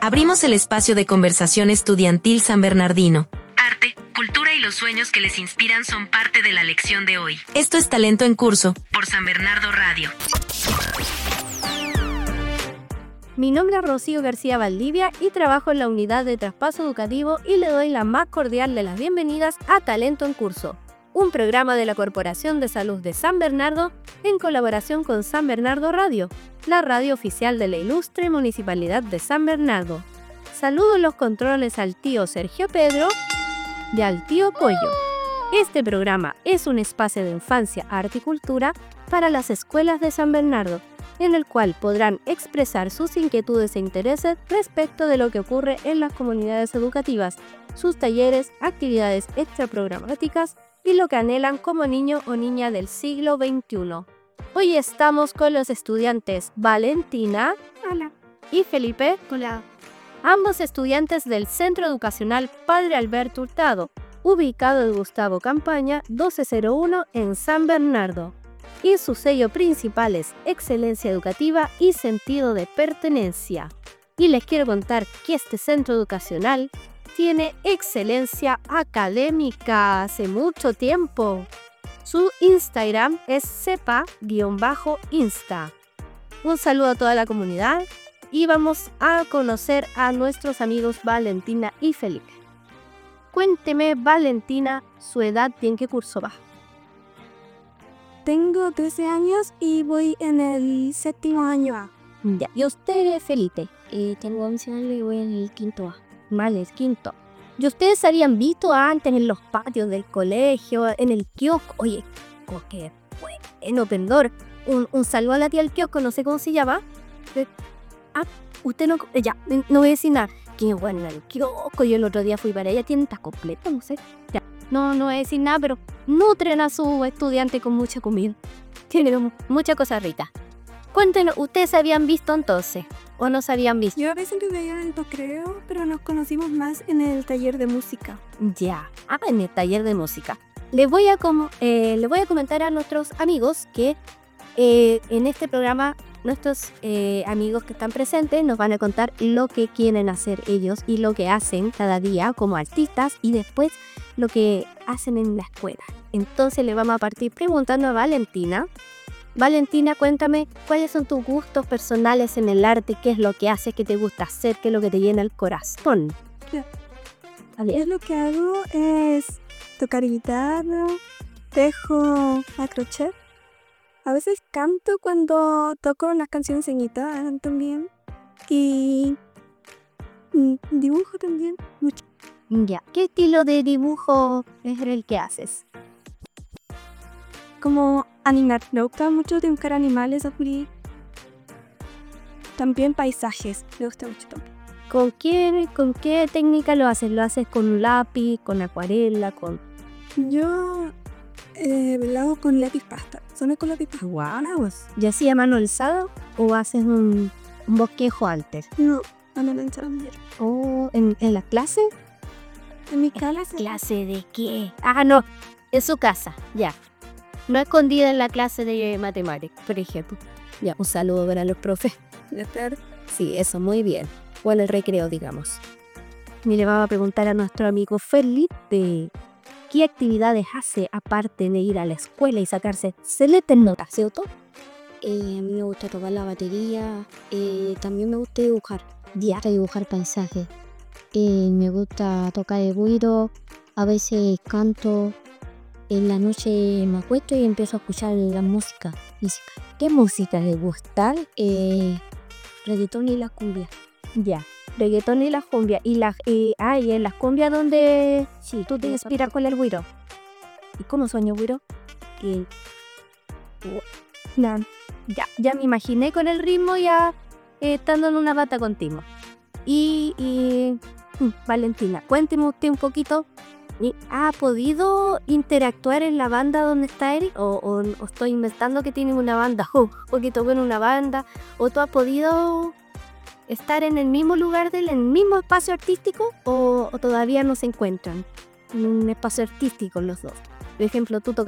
abrimos el espacio de conversación estudiantil San Bernardino. Arte, cultura y los sueños que les inspiran son parte de la lección de hoy. Esto es Talento en Curso, por San Bernardo Radio. Mi nombre es Rocío García Valdivia y trabajo en la unidad de traspaso educativo y le doy la más cordial de las bienvenidas a Talento en Curso, un programa de la Corporación de Salud de San Bernardo en colaboración con San Bernardo Radio, la radio oficial de la ilustre Municipalidad de San Bernardo. Saludo en los controles al tío Sergio Pedro y al tío Pollo. Este programa es un espacio de infancia, arte y cultura para las escuelas de San Bernardo, en el cual podrán expresar sus inquietudes e intereses respecto de lo que ocurre en las comunidades educativas, sus talleres, actividades extraprogramáticas y lo que anhelan como niño o niña del siglo XXI. Hoy estamos con los estudiantes Valentina Hola. y Felipe, Hola. ambos estudiantes del Centro Educacional Padre Alberto Hurtado, ubicado en Gustavo Campaña 1201 en San Bernardo. Y su sello principal es excelencia educativa y sentido de pertenencia. Y les quiero contar que este centro educacional tiene excelencia académica hace mucho tiempo. Su Instagram es cepa_insta. Un saludo a toda la comunidad y vamos a conocer a nuestros amigos Valentina y Felipe. Cuénteme, Valentina, su edad y en qué curso va. Tengo 13 años y voy en el 7º año A. Ya. ¿Y usted, Felipe? Tengo 11 años y voy en el 5º A. Vale, el 5º. ¿Y ustedes habían visto antes en los patios del colegio, en el kiosco? Oye, qué bueno, pendor. Un saludo a la tía del kiosco, no sé cómo se llama. Usted no... Ya, no voy a decir nada. Qué bueno el kiosco. Yo el otro día fui para ella, tienda completa, no sé. Ya. No voy a decir nada, pero nutren a su estudiante con mucha comida. Tienen muchas cosas ricas. Cuéntenos, ¿ustedes se habían visto entonces? ¿O no se habían visto? Yo a veces lo veía en el recreo, pero nos conocimos más en el taller de música. Ya, en el taller de música. Les voy a comentar a nuestros amigos que en este programa nuestros amigos que están presentes nos van a contar lo que quieren hacer ellos y lo que hacen cada día como artistas y después lo que hacen en la escuela. Entonces le vamos a partir preguntando a Valentina. Valentina, cuéntame, ¿cuáles son tus gustos personales en el arte? ¿Qué es lo que haces? ¿Qué te gusta hacer? ¿Qué es lo que te llena el corazón? Lo que hago es tocar guitarra, tejo a crochet. A veces canto cuando toco las canciones en guitarra también. Y dibujo también mucho. Ya, ¿qué estilo de dibujo es el que haces? Como animar. Me gusta mucho dibujar animales así. También paisajes. Me gusta mucho también. ¿Con qué técnica lo haces? ¿Lo haces con un lápiz, con acuarela, con...? Yo lo hago con lápiz pasta. Solo con lápiz pasta. Wow. ¿Y así a mano alzada o haces un bosquejo antes? No, a mano alzada. ¿O en la clase? En mi clase. ¿Clase de qué? No, en su casa, ya. No escondida en la clase de matemáticas, por ejemplo. Ya, un saludo para los profes. Sí, eso, muy bien. O en el recreo, digamos. Y le vamos a preguntar a nuestro amigo Felipe qué actividades hace aparte de ir a la escuela y sacarse excelentes notas, ¿cierto? A mí me gusta tocar la batería, también me gusta dibujar. Me gusta dibujar paisajes. Me gusta tocar el güiro, a veces canto. En la noche me acuesto y empiezo a escuchar la música. ¿Qué música le gusta? Reggaetón y la cumbia. Ya, reggaetón y la cumbia. Y en las cumbias donde Sí, tú te inspiras con el güiro. ¿Y cómo sueño güiro? Ya me imaginé con el ritmo ya estando en una bata contigo. Valentina, cuénteme usted un poquito. ¿Ha podido interactuar en la banda donde está Eric? ¿O estoy inventando que tienen una banda? ¿O que tocó en una banda? ¿O tú has podido estar en el mismo lugar en el mismo espacio artístico? ¿O todavía no se encuentran en un espacio artístico los dos? Por ejemplo, tú tocas